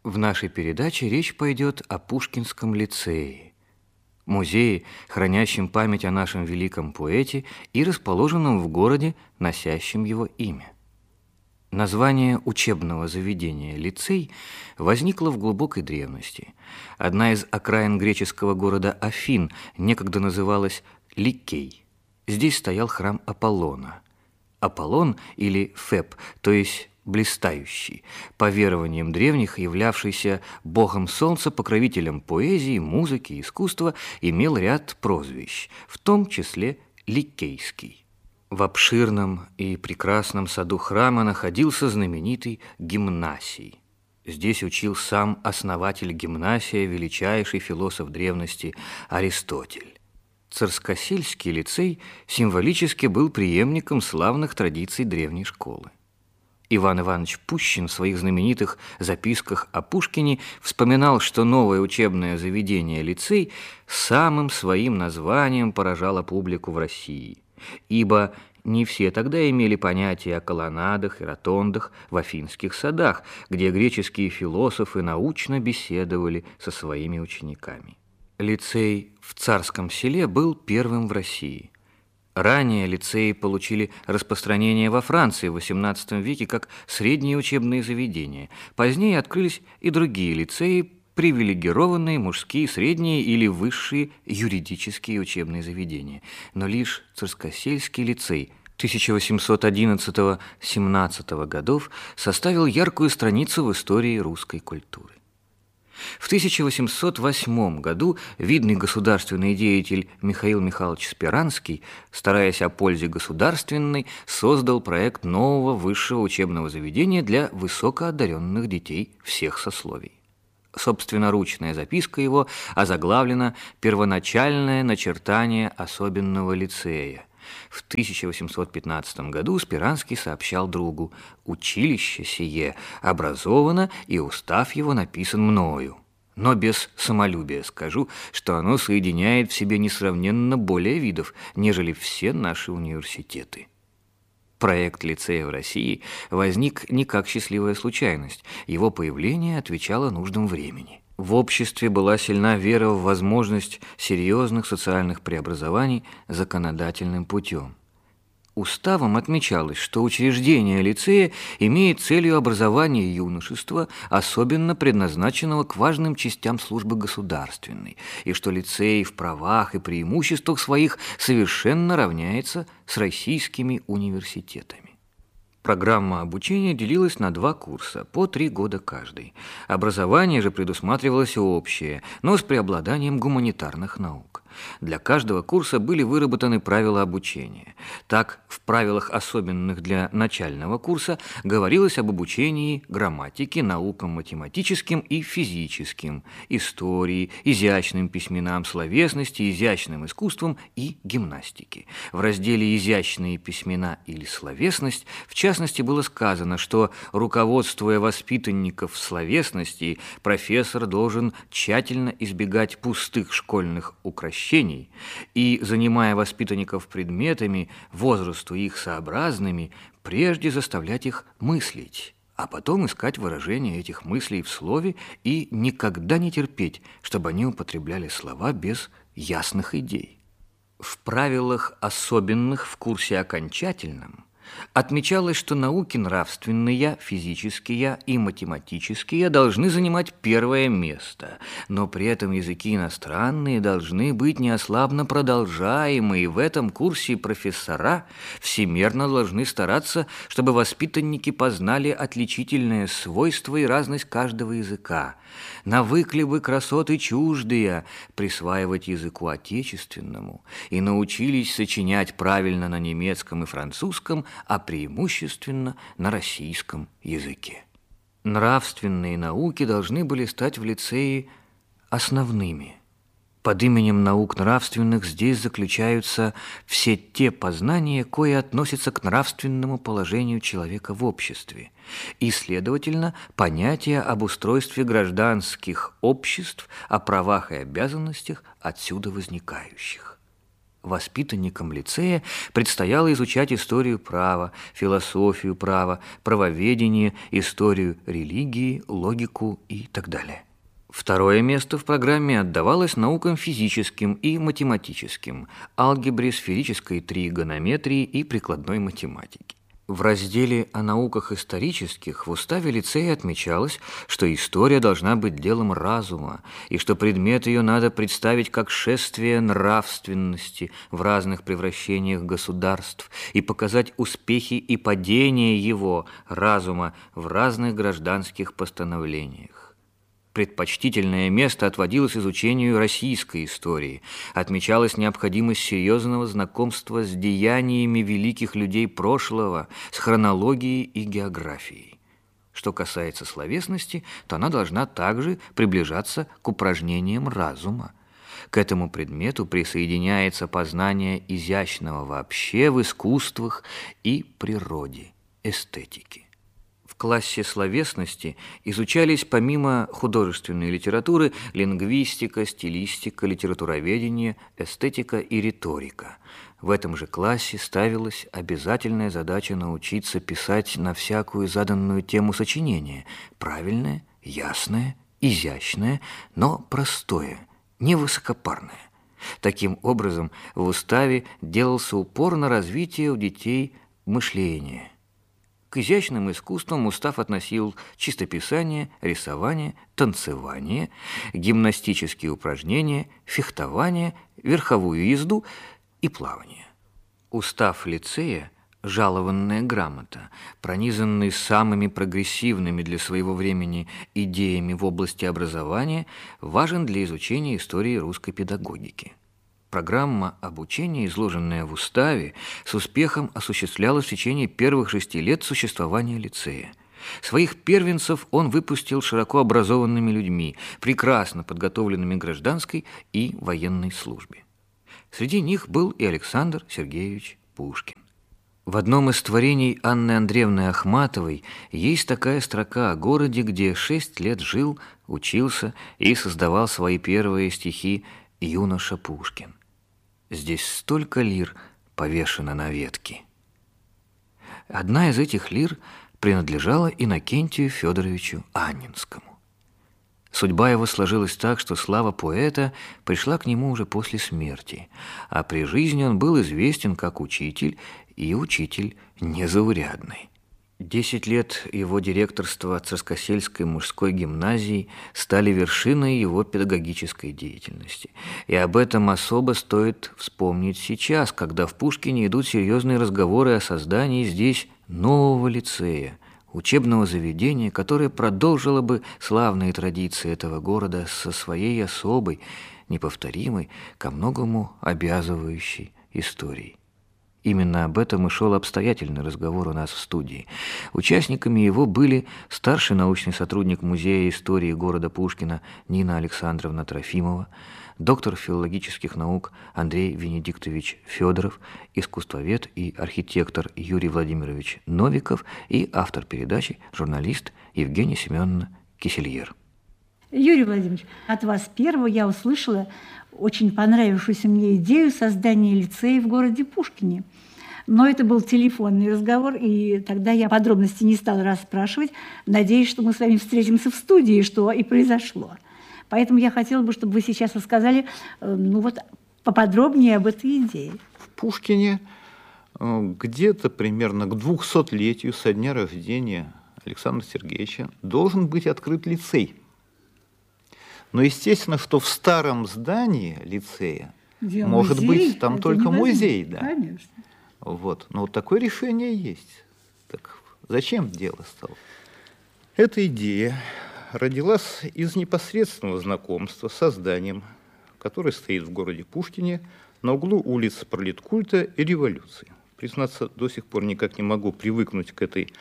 В нашей передаче речь пойдет о Пушкинском лицее, музее, хранящем память о нашем великом поэте и расположенном в городе, носящем его имя. Название учебного заведения «лицей» возникло в глубокой древности. Одна из окраин греческого города Афин некогда называлась Ликей. Здесь стоял храм Аполлона. Аполлон или Феб, то есть блистающий, по верованиям древних, являвшийся богом солнца, покровителем поэзии, музыки, искусства, имел ряд прозвищ, в том числе Ликейский. В обширном и прекрасном саду храма находился знаменитый гимнасий. Здесь учил сам основатель гимнасия, величайший философ древности Аристотель. Царскосельский лицей символически был преемником славных традиций древней школы. Иван Иванович Пущин в своих знаменитых записках о Пушкине вспоминал, что новое учебное заведение лицей самым своим названием поражало публику в России, ибо не все тогда имели понятие о колоннадах и ротондах в афинских садах, где греческие философы научно беседовали со своими учениками. Лицей в Царском Селе был первым в России. Ранее лицеи получили распространение во Франции в XVIII веке как средние учебные заведения. Позднее открылись и другие лицеи, привилегированные мужские, средние или высшие юридические учебные заведения. Но лишь Царскосельский лицей 1811-17 годов составил яркую страницу в истории русской культуры. В 1808 году видный государственный деятель Михаил Михайлович Спиранский, стараясь о пользе государственной, создал проект нового высшего учебного заведения для высокоодаренных детей всех сословий. Собственноручная записка его озаглавлена «Первоначальное начертание особенного лицея». В 1815 году Спиранский сообщал другу: «Училище сие образовано, и устав его написан мною. Но без самолюбия скажу, что оно соединяет в себе несравненно более видов, нежели все наши университеты». Проект лицея в России возник не как счастливая случайность. Его появление отвечало нуждам времени. В обществе была сильна вера в возможность серьезных социальных преобразований законодательным путем. Уставом отмечалось, что учреждение лицея имеет целью образования юношества, особенно предназначенного к важным частям службы государственной, и что лицей в правах и преимуществах своих совершенно равняется с российскими университетами. Программа обучения делилась на 2 курса, по 3 года каждый. Образование же предусматривалось общее, но с преобладанием гуманитарных наук. Для каждого курса были выработаны правила обучения. Так, в правилах, особенных для начального курса, говорилось об обучении грамматике, наукам математическим и физическим, истории, изящным письменам, словесности, изящным искусствам и гимнастике. В разделе «Изящные письмена» или «Словесность» в частности было сказано, что, руководствуя воспитанников в словесности, профессор должен тщательно избегать пустых школьных украшений и, занимая воспитанников предметами, возрасту их сообразными, прежде заставлять их мыслить, а потом искать выражение этих мыслей в слове и никогда не терпеть, чтобы они употребляли слова без ясных идей. В правилах особенных в курсе окончательном отмечалось, что науки нравственные, физические и математические должны занимать первое место, но при этом языки иностранные должны быть неослабно продолжаемы, и в этом курсе профессора всемерно должны стараться, чтобы воспитанники познали отличительные свойства и разность каждого языка, навыкли бы красоты чуждые присваивать языку отечественному и научились сочинять правильно на немецком и французском, а преимущественно на российском языке. Нравственные науки должны были стать в лицее основными. Под именем наук нравственных здесь заключаются все те познания, кои относятся к нравственному положению человека в обществе, и, следовательно, понятия об устройстве гражданских обществ, о правах и обязанностях отсюда возникающих. Воспитанникам лицея предстояло изучать историю права, философию права, правоведение, историю религии, логику и так далее. Второе место в программе отдавалось наукам физическим и математическим, алгебре, сферической тригонометрии и прикладной математике. В разделе о науках исторических в уставе лицея отмечалось, что история должна быть делом разума, и что предмет ее надо представить как шествие нравственности в разных превращениях государств и показать успехи и падения его, разума, в разных гражданских постановлениях. Предпочтительное место отводилось изучению российской истории. Отмечалась необходимость серьезного знакомства с деяниями великих людей прошлого, с хронологией и географией. Что касается словесности, то она должна также приближаться к упражнениям разума. К этому предмету присоединяется познание изящного вообще в искусствах и природе, эстетике. В классе словесности изучались помимо художественной литературы лингвистика, стилистика, литературоведение, эстетика и риторика. В этом же классе ставилась обязательная задача научиться писать на всякую заданную тему сочинение, правильное, ясное, изящное, но простое, не высокопарное. Таким образом, в уставе делался упор на развитие у детей мышления. К изящным искусствам устав относил чистописание, рисование, танцевание, гимнастические упражнения, фехтование, верховую езду и плавание. Устав лицея, жалованная грамота, пронизанный самыми прогрессивными для своего времени идеями в области образования, важен для изучения истории русской педагогики. Программа обучения, изложенная в уставе, с успехом осуществлялась в течение первых 6 лет существования лицея. Своих первенцев он выпустил широко образованными людьми, прекрасно подготовленными к гражданской и военной службе. Среди них был и Александр Сергеевич Пушкин. В одном из творений Анны Андреевны Ахматовой есть такая строка о городе, где 6 лет жил, учился и создавал свои первые стихи юноша Пушкин. Здесь столько лир повешено на ветке. Одна из этих лир принадлежала Иннокентию Федоровичу Анненскому. Судьба его сложилась так, что слава поэта пришла к нему уже после смерти, а при жизни он был известен как учитель, и учитель незаурядный. 10 лет его директорства Царскосельской мужской гимназии стали вершиной его педагогической деятельности. И об этом особо стоит вспомнить сейчас, когда в Пушкине идут серьезные разговоры о создании здесь нового лицея, учебного заведения, которое продолжило бы славные традиции этого города со своей особой, неповторимой, ко многому обязывающей историей. Именно об этом и шел обстоятельный разговор у нас в студии. Участниками его были старший научный сотрудник Музея истории города Пушкина Нина Александровна Трофимова, доктор филологических наук Андрей Венедиктович Федоров, искусствовед и архитектор Юрий Владимирович Новиков и автор передачи, журналист Евгения Семеновна Кисельер. Юрий Владимирович, от вас первого я услышала очень понравившуюся мне идею создания лицея в городе Пушкине. Но это был телефонный разговор, и тогда я подробности не стала расспрашивать, надеясь, что мы с вами встретимся в студии, что и произошло. Поэтому я хотела бы, чтобы вы сейчас рассказали, поподробнее об этой идее. В Пушкине где-то примерно к 200-летию со дня рождения Александра Сергеевича должен быть открыт лицей. Но естественно, что в старом здании лицея может быть там только музей, да. Конечно. Вот. Но вот такое решение есть. Так зачем дело стало? Эта идея родилась из непосредственного знакомства с зданием, которое стоит в городе Пушкине на углу улиц Пролеткульта и Революции. Признаться, до сих пор никак не могу привыкнуть к этой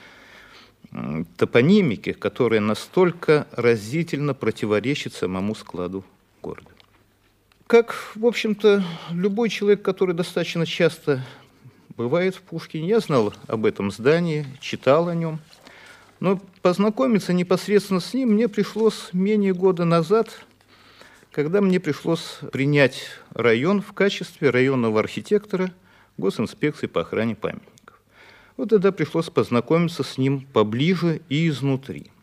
топонимике, которая настолько разительно противоречит самому складу города. Как, в общем-то, любой человек, который достаточно часто бывает в Пушкине, я знал об этом здании, читал о нем, но познакомиться непосредственно с ним мне пришлось менее года назад когда мне пришлось принять район в качестве районного архитектора Госинспекции по охране памятников. Вот тогда пришлось познакомиться с ним поближе и изнутри.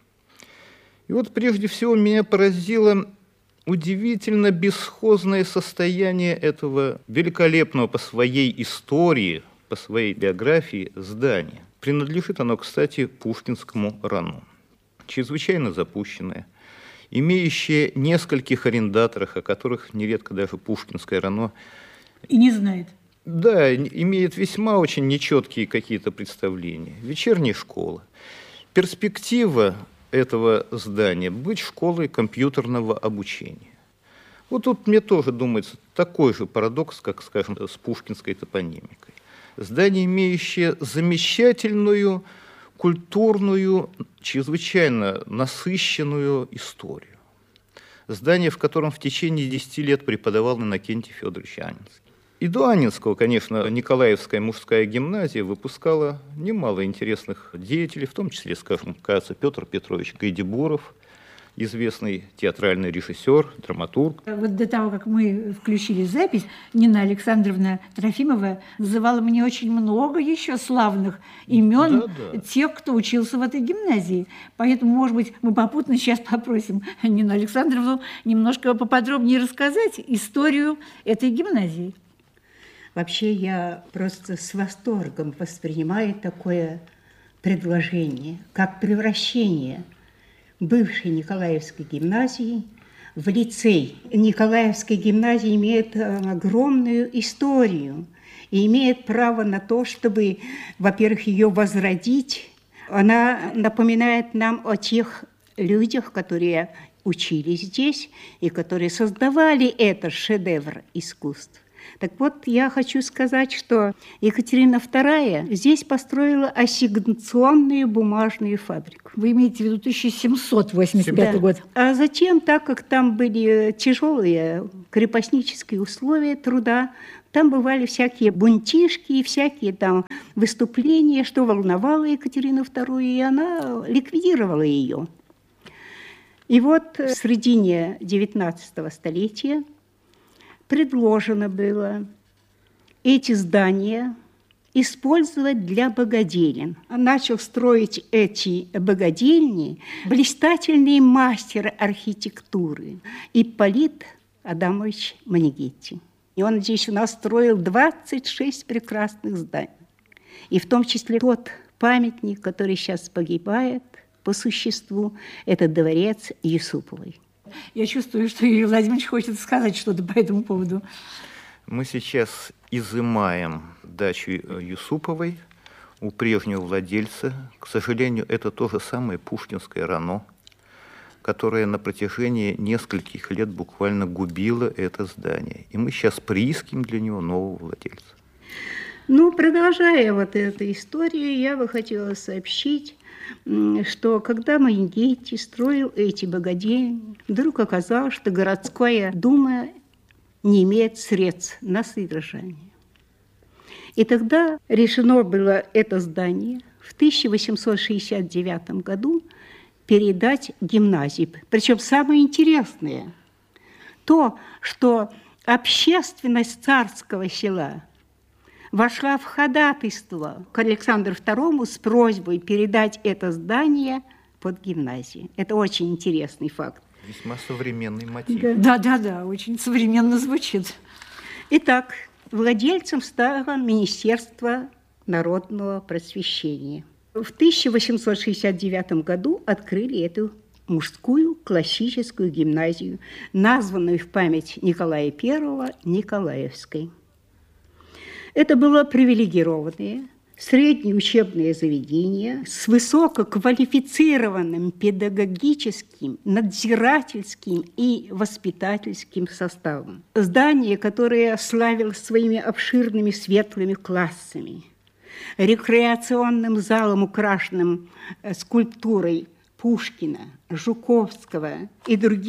И вот прежде всего меня поразило удивительно бесхозное состояние этого великолепного по своей истории, по своей биографии здания. Принадлежит оно, кстати, Пушкинскому РАНО. Чрезвычайно запущенное, имеющее нескольких арендаторов, о которых нередко даже Пушкинское РАНО и не знает. Да, имеет весьма очень нечеткие какие-то представления. Вечерняя школа. Перспектива этого здания быть школой компьютерного обучения. Вот тут мне тоже думается такой же парадокс, как, скажем, с пушкинской топонимикой. Здание, имеющее замечательную, культурную, чрезвычайно насыщенную историю. Здание, в котором в течение 10 лет преподавал Иннокентий Федорович Анинский. И до Анинского, конечно, Николаевская мужская гимназия выпускала немало интересных деятелей, в том числе, скажем, кажется, Петр Петрович Гайдебуров, известный театральный режиссер, драматург. Вот до того, как мы включили запись, Нина Александровна Трофимова называла мне очень много еще славных имен тех, кто учился в этой гимназии. Поэтому, может быть, мы попутно сейчас попросим Нину Александровну немножко поподробнее рассказать историю этой гимназии. Вообще я просто с восторгом воспринимаю такое предложение, как превращение бывшей Николаевской гимназии в лицей. Николаевская гимназия имеет огромную историю и имеет право на то, чтобы, во-первых, ее возродить. Она напоминает нам о тех людях, которые учились здесь и которые создавали этот шедевр искусств. Так вот, я хочу сказать, что Екатерина II здесь построила ассигнационную бумажную фабрику. Вы имеете в виду 1785 год? А затем, так как там были тяжелые крепостнические условия труда, там бывали всякие бунтишки и всякие там выступления, что волновало Екатерину II, и она ликвидировала ее. И вот в середине XIX столетия предложено было эти здания использовать для богадельен. Начал строить эти богадельни блистательный мастер архитектуры Ипполит Адамович Манигетти. И он здесь у нас строил 26 прекрасных зданий. И в том числе тот памятник, который сейчас погибает по существу, это дворец Юсуповой. Я чувствую, что Юрий Владимирович хочет сказать что-то по этому поводу. Мы сейчас изымаем дачу Юсуповой у прежнего владельца. К сожалению, это то же самое Пушкинское РАНО, которое на протяжении нескольких лет буквально губило это здание. И мы сейчас приискиваем для него нового владельца. Ну, продолжая вот эту историю, я бы хотела сообщить, что когда Манигетти строил эти богадельни, вдруг оказалось, что городская дума не имеет средств на содержание. И тогда решено было это здание в 1869 году передать гимназии. Причем самое интересное то, что общественность Царского села вошла в ходатайство к Александру II с просьбой передать это здание под гимназию. Это очень интересный факт. Весьма современный мотив. Да, очень современно звучит. Итак, владельцем стало Министерство народного просвещения. В 1869 году открыли эту мужскую классическую гимназию, названную в память Николая I Николаевской. Это было привилегированное среднее учебное заведение с высококвалифицированным педагогическим, надзирательским и воспитательским составом. Здание, которое славилось своими обширными светлыми классами, рекреационным залом, украшенным скульптурой Пушкина, Жуковского и других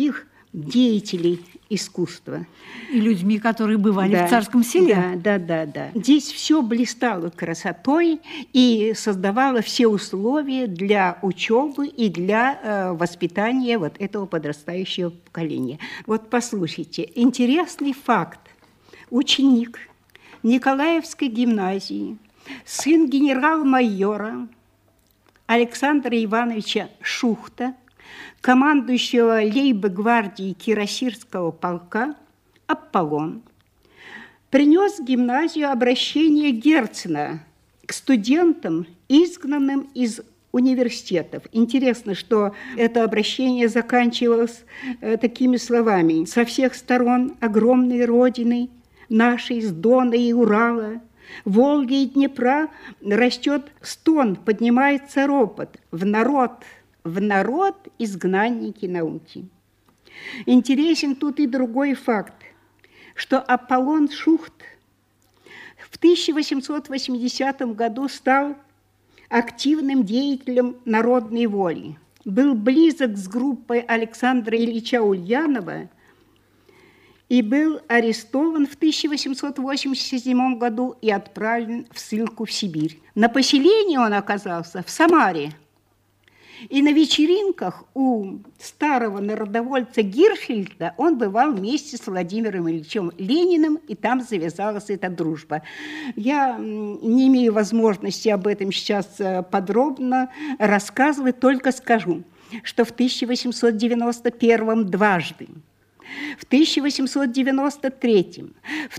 деятелей искусства. И людьми, которые бывали в Царском селе. Да. Здесь все блистало красотой и создавало все условия для учебы и для воспитания вот этого подрастающего поколения. Вот послушайте, интересный факт. Ученик Николаевской гимназии, сын генерал-майора Александра Ивановича Шухта, командующего лейб-гвардии Кирасирского полка Аполлон, принес в гимназию обращение Герцена к студентам, изгнанным из университетов. Интересно, что это обращение заканчивалось такими словами: «Со всех сторон огромной родины нашей, с Дона и Урала, Волги и Днепра растет стон, поднимается ропот. В народ изгнанники науки». Интересен тут и другой факт, что Аполлон Шухт в 1880 году стал активным деятелем народной воли, был близок с группой Александра Ильича Ульянова и был арестован в 1887 году и отправлен в ссылку в Сибирь. На поселении он оказался в Самаре. И на вечеринках у старого народовольца Гиршфельда он бывал вместе с Владимиром Ильичем Лениным, и там завязалась эта дружба. Я не имею возможности об этом сейчас подробно рассказывать, только скажу, что в 1891 дважды, в 1893, в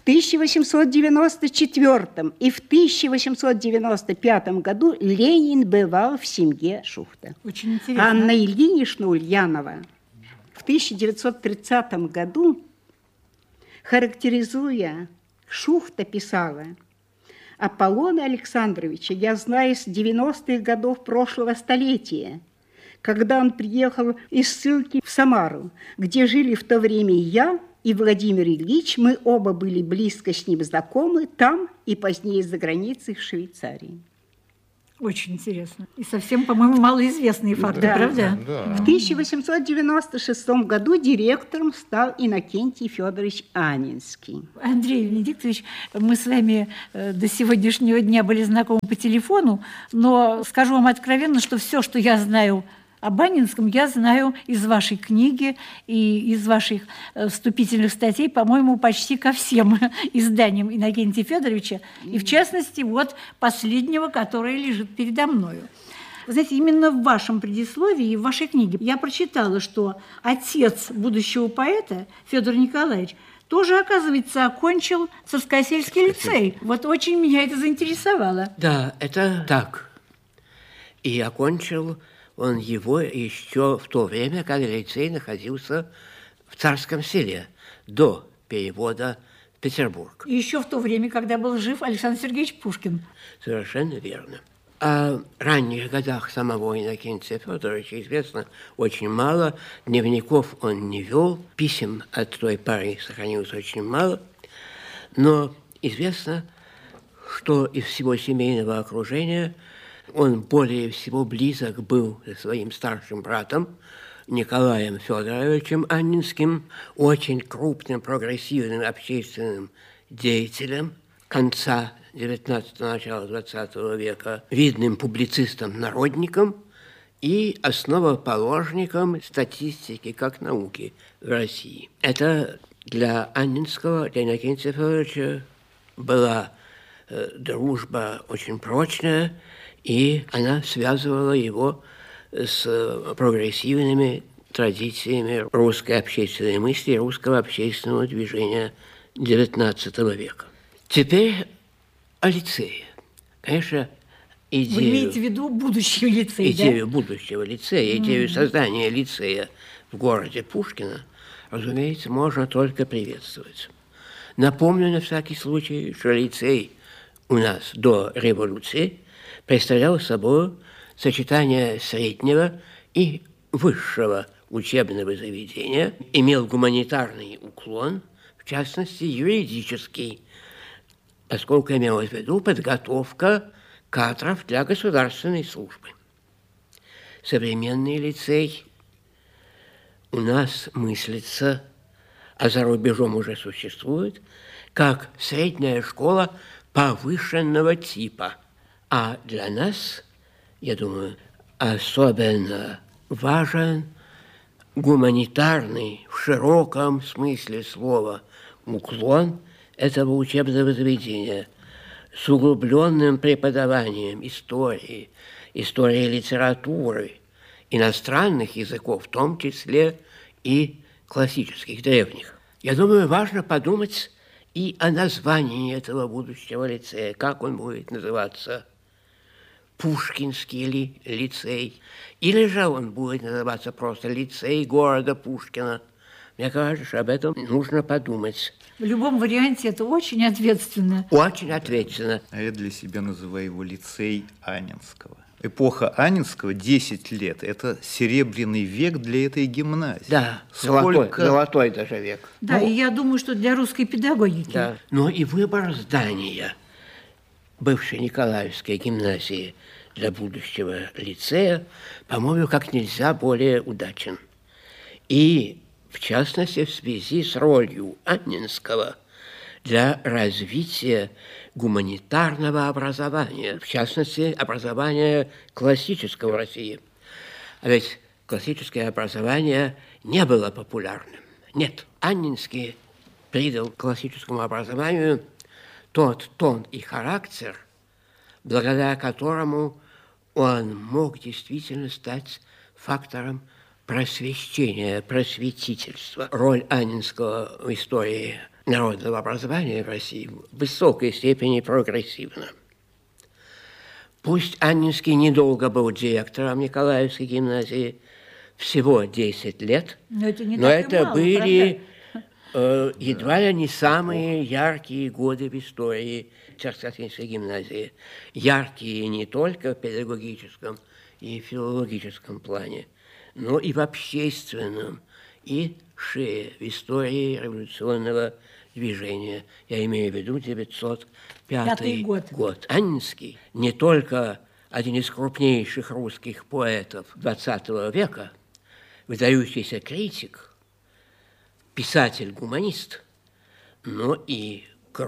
1894 и в 1895 году Ленин бывал в семье Шухта. Очень интересно. Анна Ильинична Ульянова в 1930 году, характеризуя Шухта, писала: «Аполлона Александровича я знаю с 90-х годов прошлого столетия, когда он приехал из ссылки в Самару, где жили в то время я и Владимир Ильич. Мы оба были близко с ним знакомы там и позднее за границей в Швейцарии». Очень интересно. И совсем, по-моему, малоизвестные факты, Да. правда? Да. В 1896 году директором стал Иннокентий Федорович Анинский. Андрей Венедиктович, мы с вами до сегодняшнего дня были знакомы по телефону, но скажу вам откровенно, что все, что я знаю об Анинском, я знаю из вашей книги и из ваших вступительных статей, по-моему, почти ко всем изданиям Иннокентия Федоровича, и в частности, вот последнего, которое лежит передо мною. Вы знаете, именно в вашем предисловии и в вашей книге я прочитала, что отец будущего поэта, Федор Николаевич, тоже, оказывается, окончил Царскосельский лицей. Вот очень меня это заинтересовало. Да, это так. И окончил он его еще в то время, когда лицей находился в Царском селе, до перевода в Петербург. И еще в то время, когда был жив Александр Сергеевич Пушкин. Совершенно верно. О ранних годах самого Иннокентия Федоровича известно очень мало. Дневников он не вел, писем от той поры сохранилось очень мало. Но известно, что из всего семейного окружения он более всего близок был со своим старшим братом Николаем Федоровичем Аннинским, очень крупным, прогрессивным общественным деятелем конца XIX – начала XX века, видным публицистом-народником и основоположником статистики как науки в России. Это для Аннинского, для Иннокентия Федоровича была дружба очень прочная, и она связывала его с прогрессивными традициями русской общественной мысли, русского общественного движения XIX века. Теперь о лицее. Конечно, Вы имеете в виду будущий лицей, идею будущего лицея, идею создания лицея в городе Пушкино, разумеется, можно только приветствовать. Напомню на всякий случай, что лицей у нас до революции представлял собой сочетание среднего и высшего учебного заведения, имел гуманитарный уклон, в частности, юридический, поскольку имелась в виду подготовка кадров для государственной службы. Современный лицей у нас мыслится, а за рубежом уже существует, как средняя школа повышенного типа. А для нас, я думаю, особенно важен гуманитарный, в широком смысле слова, уклон этого учебного заведения с углубленным преподаванием истории, истории литературы, иностранных языков, в том числе и классических, древних. Я думаю, важно подумать и о названии этого будущего лицея, как он будет называться. Пушкинский ли лицей, или же он будет называться просто лицей города Пушкина. Мне кажется, об этом нужно подумать. В любом варианте это очень ответственно. Очень ответственно. А я для себя называю его лицей Анненского. Эпоха Анненского 10 лет. Это серебряный век для этой гимназии. Да, Сколько... золотой даже век. Да, и я думаю, что для русской педагогики. Да. Но и выбор здания бывшей Николаевской гимназии для будущего лицея, по-моему, как нельзя более удачен. И, в частности, в связи с ролью Анненского для развития гуманитарного образования, в частности, образования классического в России. А ведь классическое образование не было популярным. Нет, Анненский придал классическому образованию тот тон и характер, благодаря которому он мог действительно стать фактором просвещения, просветительства. Роль Анненского в истории народного образования в России в высокой степени прогрессивна. Пусть Анненский недолго был директором Николаевской гимназии, всего 10 лет, но это мало, были едва ли не самые яркие годы в истории Царскосельской гимназии. Яркие не только в педагогическом и филологическом плане, но и в общественном, и шире в истории революционного движения. Я имею в виду 905 год. Анненский не только один из крупнейших русских поэтов XX века, выдающийся критик, писатель-гуманист, но и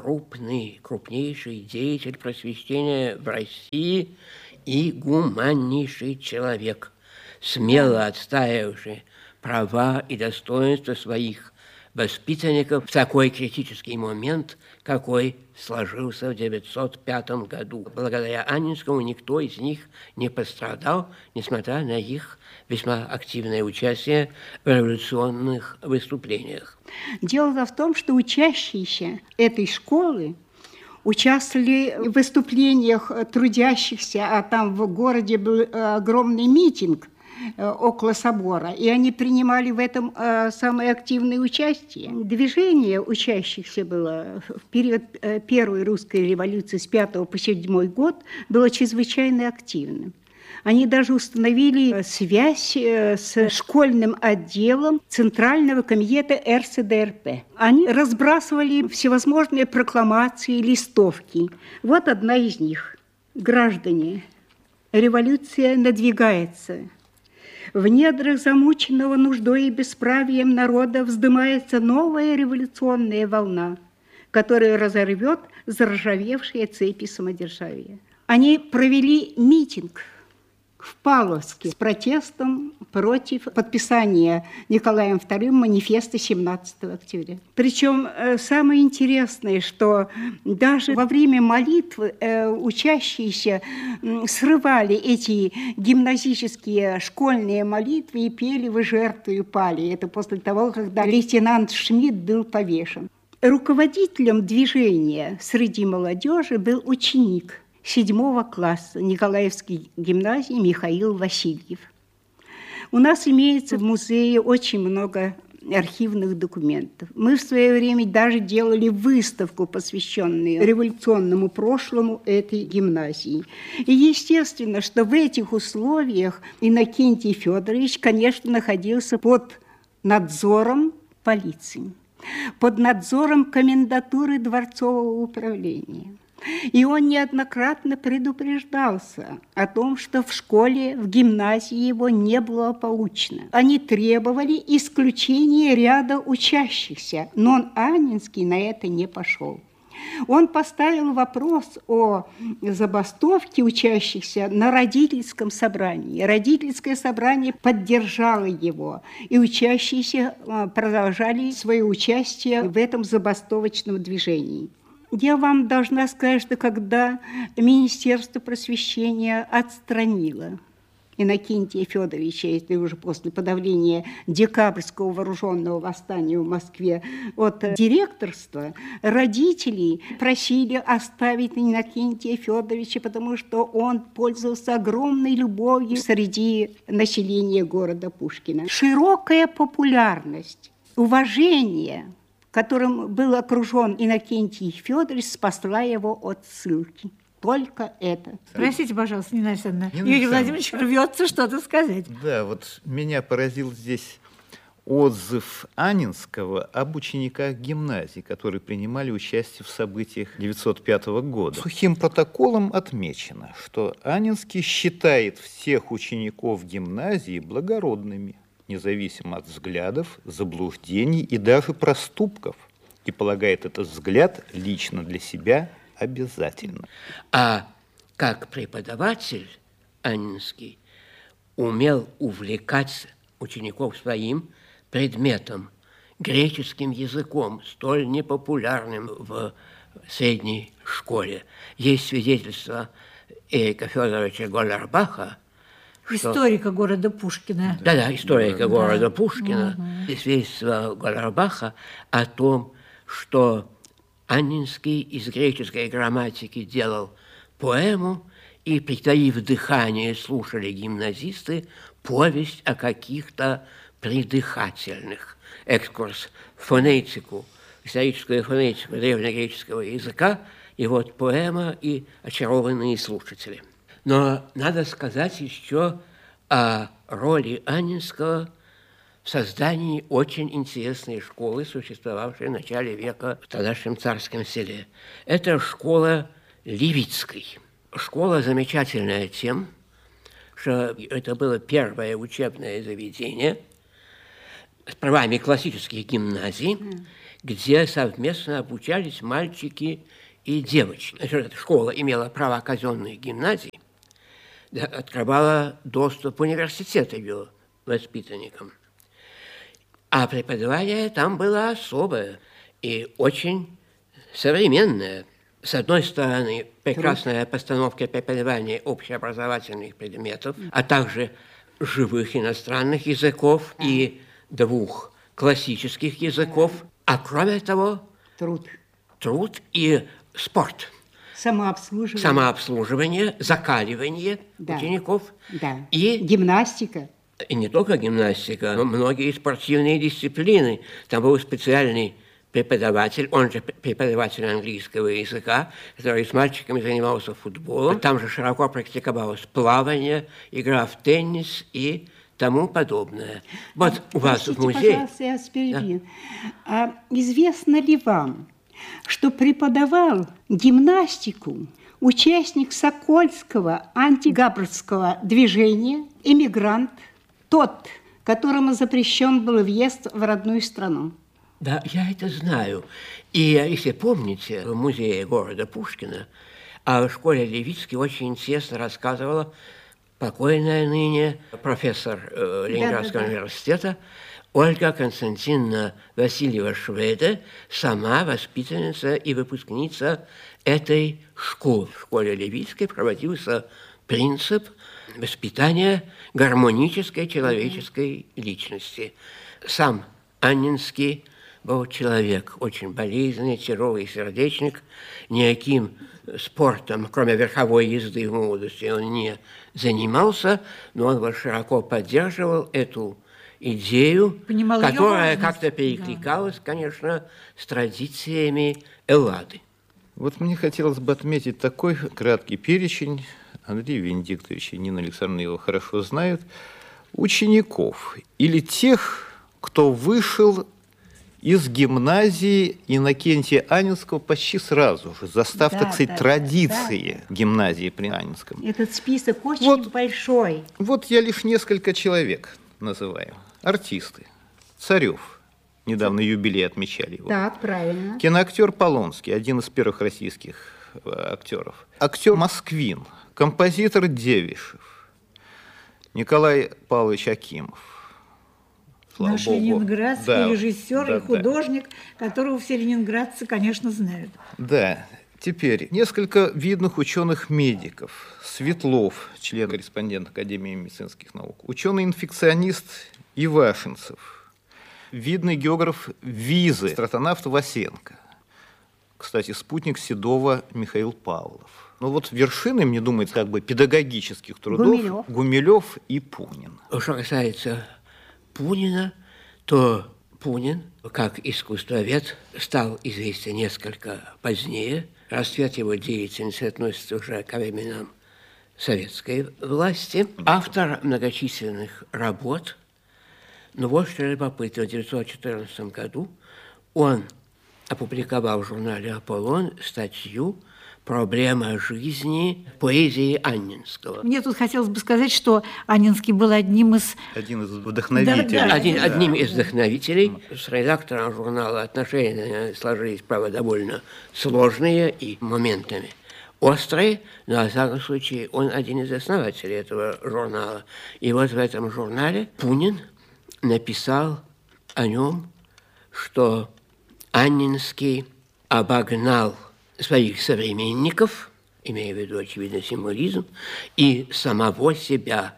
крупнейший деятель просвещения в России и гуманнейший человек, смело отстаивавший права и достоинства своих воспитанников в такой критический момент, какой сложился в 905 году. Благодаря Анненскому никто из них не пострадал, несмотря на их весьма активное участие в революционных выступлениях. Дело в том, что учащиеся этой школы участвовали в выступлениях трудящихся, а там в городе был огромный митинг около собора, и они принимали в этом самое активное участие. Движение учащихся было в период Первой русской революции с 5 по 7 год было чрезвычайно активным. Они даже установили связь с школьным отделом Центрального комитета РСДРП. Они разбрасывали всевозможные прокламации, листовки. Вот одна из них. Граждане, революция надвигается. В недрах замученного нуждой и бесправием народа вздымается новая революционная волна, которая разорвет заржавевшие цепи самодержавия. Они провели митинг в Павловске с протестом против подписания Николаем II манифеста 17 октября. Причем самое интересное, что даже во время молитвы учащиеся срывали эти гимназические школьные молитвы и пели «Вы жертвою пали». Это после того, когда лейтенант Шмидт был повешен. Руководителем движения среди молодежи был ученик 7 класса Николаевской гимназии Михаил Васильев. У нас имеется в музее очень много архивных документов. Мы в свое время даже делали выставку, посвященную революционному прошлому этой гимназии. И естественно, что в этих условиях Иннокентий Федорович, конечно, находился под надзором полиции, под надзором комендатуры дворцового управления. И он неоднократно предупреждался о том, что в школе, в гимназии его не было получено. Они требовали исключения ряда учащихся, но Анненский на это не пошел. Он поставил вопрос о забастовке учащихся на родительском собрании. Родительское собрание поддержало его, и учащиеся продолжали свое участие в этом забастовочном движении. Я вам должна сказать, что когда Министерство просвещения отстранило Иннокентия Федоровича, это уже после подавления декабрьского вооруженного восстания в Москве, от директорства, родители просили оставить Иннокентия Федоровича, потому что он пользовался огромной любовью среди населения города Пушкина. Широкая популярность, уважение, которым был окружен Иннокентий Федорович, спасла его от ссылки. Только это. Простите, пожалуйста, Нина Александровна. Юрий Владимирович рвется что-то сказать. Да, вот меня поразил здесь отзыв Анненского об учениках гимназии, которые принимали участие в событиях 1905 года. Сухим протоколом отмечено, что Анненский считает всех учеников гимназии благородными, независимо от взглядов, заблуждений и даже проступков, и полагает этот взгляд лично для себя обязательно. А как преподаватель Анненский умел увлекать учеников своим предметом, греческим языком, столь непопулярным в средней школе. Есть свидетельство Эрика Федоровича Голлербаха, Историка города Пушкина. Да, историка города Пушкина. И свидетельство Голлербаха о том, что Анненский из греческой грамматики делал поэму, и, притаив дыхание, слушали гимназисты повесть о каких-то придыхательных. Экскурс в фонетику, историческую фонетику древнегреческого языка, и вот поэма и очарованные слушатели. Но надо сказать еще о роли Анненского в создании очень интересной школы, существовавшей в начале века в тогдашнем Царском Селе. Это школа Левицкой. Школа замечательная тем, что это было первое учебное заведение с правами классических гимназий, где совместно обучались мальчики и девочки. Эта школа имела права казенных гимназий, открывала доступ в университет ее воспитанникам. А преподавание там было особое и очень современное. С одной стороны, прекрасная постановка преподавания общеобразовательных предметов, а также живых иностранных языков и двух классических языков. А кроме того, труд и спорт. Самообслуживание, закаливание учеников. Да. И гимнастика. И не только гимнастика, но многие спортивные дисциплины. Там был специальный преподаватель, он же преподаватель английского языка, который с мальчиками занимался футболом. Там же широко практиковалось плавание, игра в теннис и тому подобное. Вот у вас в музее... Пожалуйста, я перебью. Да. Известно ли вам, что преподавал гимнастику участник Сокольского антигаббардского движения, эмигрант, тот, которому запрещен был въезд в родную страну? Да, я это знаю. И если помните, в музее города Пушкина о школе Левицкой очень интересно рассказывала покойная ныне профессор Ленинградского университета Ольга Константиновна Васильева-Шведе, сама воспитанница и выпускница этой школы. В школе Левицкой проводился принцип воспитания гармонической человеческой личности. Сам Анненский был человек очень болезненный, тяжелый сердечник, никаким спортом, кроме верховой езды в молодости, он не занимался, но он широко поддерживал эту идею, которая как-то перекликалась, конечно, с традициями Эллады. Вот мне хотелось бы отметить такой краткий перечень, Андрей Венедиктович и Нина Александровна его хорошо знают, учеников или тех, кто вышел из гимназии Иннокентия Анненского почти сразу же, застав, так сказать, традиции гимназии при Анненском. Этот список очень большой. Вот я лишь несколько человек называю. Артисты. Царев. Недавно юбилей отмечали его. Так, правильно. Киноактер Полонский, один из первых российских актеров. Актер Москвин, композитор Девишев, Николай Павлович Акимов. Слава Наш Богу. ленинградский режиссер и художник, которого все ленинградцы, конечно, знают. Да. Теперь несколько видных ученых-медиков. Светлов, член-корреспондент Академии медицинских наук. Ученый-инфекционист Ивашенцев. Видный географ Визы, астронавт Васенко. Кстати, спутник Седова Михаил Павлов. Ну вот вершиной, мне думается, как бы педагогических трудов Гумилев и Пунин. Что касается Пунина, то Пунин, как искусствовед, стал известен несколько позднее. Расцвет его деятельности относится уже к временам советской власти. Автор многочисленных работ. Но вот что любопытно, в 1914 году он опубликовал в журнале «Аполлон» статью «Проблема жизни в поэзии Анненского». Мне тут хотелось бы сказать, что Анненский был одним из... Один из вдохновителей. Одним из вдохновителей. С редактором журнала отношения сложились, правда, довольно сложные и моментами острые, но, во всяком случае, он один из основателей этого журнала. И вот в этом журнале Пунин написал о нем, что Анненский обогнал своих современников, имея в виду, очевидно, символизм, и самого себя.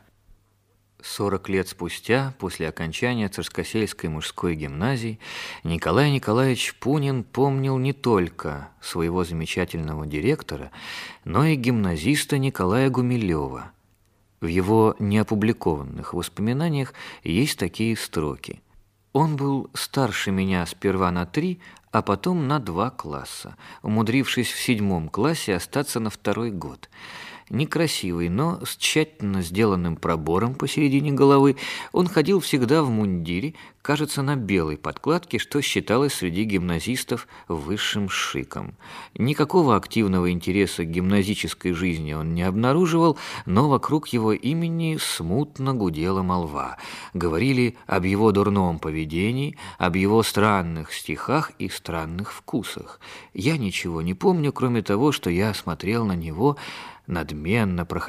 40 лет спустя, после окончания Царскосельской мужской гимназии, Николай Николаевич Пунин помнил не только своего замечательного директора, но и гимназиста Николая Гумилева. В его неопубликованных воспоминаниях есть такие строки. «Он был старше меня сперва на 3, а потом на 2 класса, умудрившись в 7 классе остаться на 2-й год. Некрасивый, но с тщательно сделанным пробором посередине головы, он ходил всегда в мундире, кажется, на белой подкладке, что считалось среди гимназистов высшим шиком. Никакого активного интереса к гимназической жизни он не обнаруживал, но вокруг его имени смутно гудела молва. Говорили об его дурном поведении, об его странных стихах и странных вкусах. Я ничего не помню, кроме того, что я смотрел на него, надменно проходя